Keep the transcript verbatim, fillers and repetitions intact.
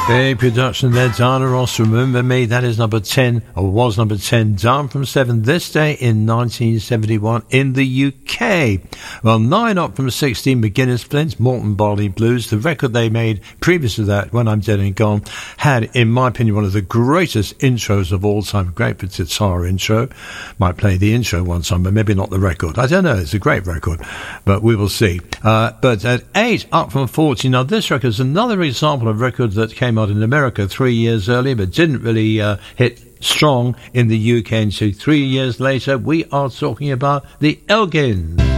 A production there, Diana Ross, Remember Me. That is number ten, or was number ten, down from seven this day in nineteen seventy-one in the U K. Well, nine up from sixteen, McGuinness Flint, Morton Barley Blues. The record they made previous to that, When I'm Dead and Gone, had, in my opinion, one of the greatest intros of all time. Great guitar intro. Might play the intro one time, but maybe not the record. I don't know. It's a great record, but we will see. Uh, but at eight, up from fourteen. Now, this record is another example of a record that came out in America three years earlier, but didn't really uh, hit strong in the U K until three years later. We are talking about the Elgins.